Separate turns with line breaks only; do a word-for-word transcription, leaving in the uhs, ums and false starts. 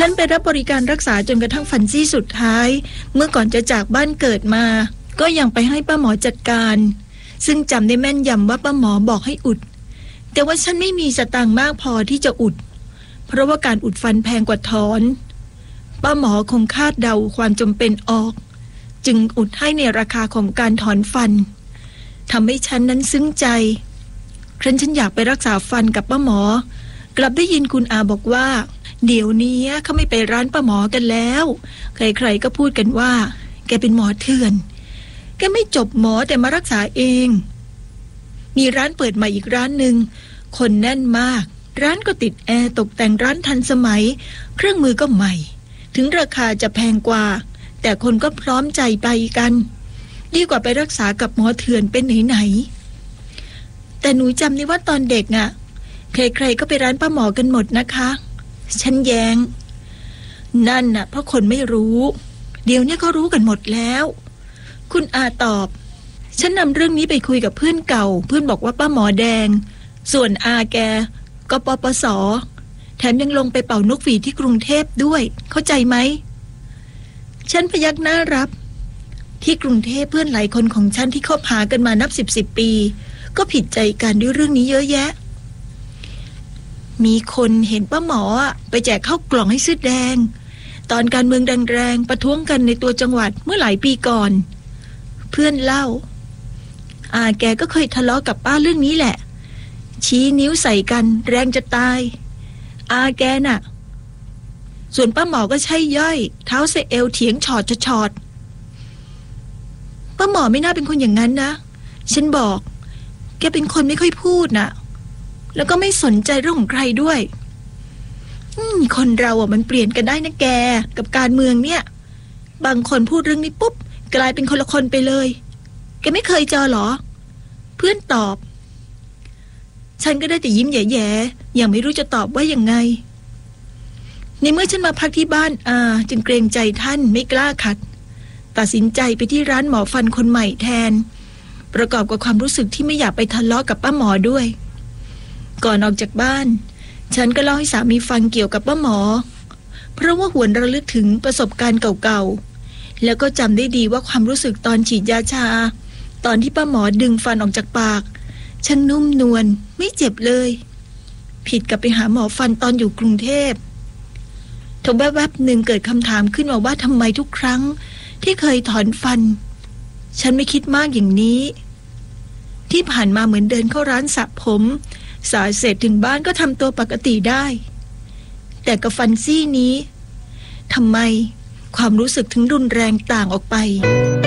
ฉันไปรับบริการรักษาจนกระทั่งฟันซี่สุดท้ายเมื่อก่อนจะจากบ้านเกิดมาก็ยังไปให้ป้าหมอจัดการซึ่งจำได้แม่นยำว่าป้าหมอบอกให้อุดแต่ว่าฉันไม่มีสตางค์มากพอที่จะอุดเพราะว่าการอุดฟันแพงกว่าถอนป้าหมอคงคาดเดาความจำเป็นออกจึงอุดให้ในราคาของการถอนฟันทำให้ฉันนั้นซึ้งใจครั้นฉันอยากไปรักษาฟันกับป้าหมอกลับได้ยินคุณอาบอกว่าเดี๋ยวนี้เขาไม่ไปร้านป้าหมอกันแล้วใครๆก็พูดกันว่าแกเป็นหมอเถื่อนแกไม่จบหมอแต่มารักษาเองมีร้านเปิดใหม่อีกร้านหนึ่งคนแน่นมากร้านก็ติดแอร์ตกแต่งร้านทันสมัยเครื่องมือก็ใหม่ถึงราคาจะแพงกว่าแต่คนก็พร้อมใจไปกันดีกว่าไปรักษากับหมอเถื่อนเป็นไหนๆแต่หนูจำได้ว่าตอนเด็กน่ะใครๆก็ไปร้านป้าหมอกันหมดนะคะฉันแย้งนั่นน่ะเพราะคนไม่รู้เดี๋ยวนี้เขารู้กันหมดแล้วคุณอาตอบฉันนำเรื่องนี้ไปคุยกับเพื่อนเก่าเพื่อนบอกว่าป้าหมอแดงส่วนอาแกก็ปปส.แถมยังลงไปเป่านกหวีดที่กรุงเทพด้วยเข้าใจไหมฉันพยักหน้ารับที่กรุงเทพเพื่อนหลายคนของฉันที่คบหากันมานับสิบสิบปีก็ผิดใจกันด้วยเรื่องนี้เยอะแยะมีคนเห็นป้าหมอไปแจกข้าวกล่องให้เสื้อแดงตอนการเมืองแรงๆประท้วงกันในตัวจังหวัดเมื่อหลายปีก่อนเพื่อนเล่าอาแกก็เคยทะเลาะกับป้าเรื่องนี้แหละชี้นิ้วใส่กันแรงจะตายอาแกน่ะส่วนป้าหมอก็ใช่ย่อยเท้าเซเอลเถียงฉอดฉอดป้าหมอไม่น่าเป็นคนอย่างนั้นนะฉันบอกแกเป็นคนไม่ค่อยพูดน่ะแล้วก็ไม่สนใจเรื่องของใครด้วยคนเราอ่ะมันเปลี่ยนกันได้นะแกกับการเมืองเนี่ยบางคนพูดเรื่องนี้ปุ๊บกลายเป็นคนละคนไปเลยแกไม่เคยเจอหรอเพื่อนตอบฉันก็ได้แต่ยิ้มแย่ๆยังไม่รู้จะตอบว่ายังไงในเมื่อฉันมาพักที่บ้านอาจึงเกรงใจท่านไม่กล้าขัดตัดสินใจไปที่ร้านหมอฟันคนใหม่แทนประกอบกับความรู้สึกที่ไม่อยากไปทะเลาะกับป้าหมอด้วยก่อนออกจากบ้านฉันก็เล่าให้สามีฟังเกี่ยวกับป้าหมอเพราะว่าหวนระลึกถึงประสบการณ์เก่าๆแล้วก็จำได้ดีว่าความรู้สึกตอนฉีดยาชาตอนที่ป้าหมอดึงฟันออกจากปากฉันนุ่มนวลไม่เจ็บเลยผิดกับไปหาหมอฟันตอนอยู่กรุงเทพทว่าแวบๆหนึ่งเกิดคำถามขึ้นมาว่าทำไมทุกครั้งที่เคยถอนฟันฉันไม่คิดมากอย่างนี้ที่ผ่านมาเหมือนเดินเข้าร้านสระผมสระเสร็จถึงบ้านก็ทำตัวปกติได้แต่กับฟันซี่นี้ทำไมความรู้สึกถึงรุนแรงต่างออกไป